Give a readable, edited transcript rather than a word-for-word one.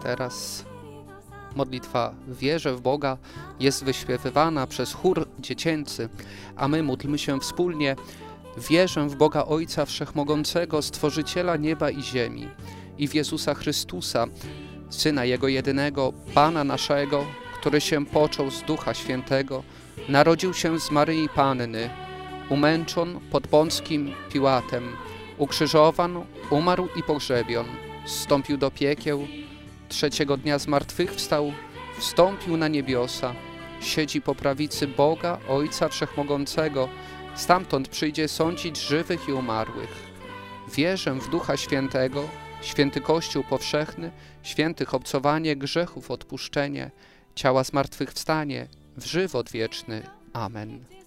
teraz modlitwa wierzę w Boga jest wyśpiewywana przez chór dziecięcy, a my módlmy się wspólnie. Wierzę w Boga Ojca Wszechmogącego, Stworzyciela nieba i ziemi, i w Jezusa Chrystusa, Syna Jego jedynego, Pana naszego, który się począł z Ducha Świętego, narodził się z Maryi Panny, umęczon pod Pąckim Piłatem, ukrzyżowan, umarł i pogrzebion, zstąpił do piekieł, trzeciego dnia zmartwychwstał, wstąpił na niebiosa, siedzi po prawicy Boga Ojca Wszechmogącego, stamtąd przyjdzie sądzić żywych i umarłych. Wierzę w Ducha Świętego, święty Kościół powszechny, świętych obcowanie grzechów, odpuszczenie, ciała zmartwychwstanie, w żywot wieczny. Amen.